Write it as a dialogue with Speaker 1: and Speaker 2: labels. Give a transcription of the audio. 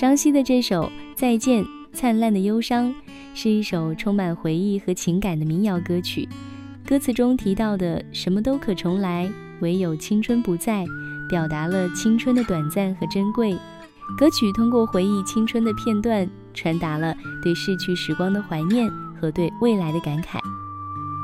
Speaker 1: 张希的这首《再见，灿烂的忧伤》是一首充满回忆和情感的民谣歌曲。歌词中提到的什么都可重来，唯有青春不在，表达了青春的短暂和珍贵。歌曲通过回忆青春的片段，传达了对逝去时光的怀念和对未来的感慨。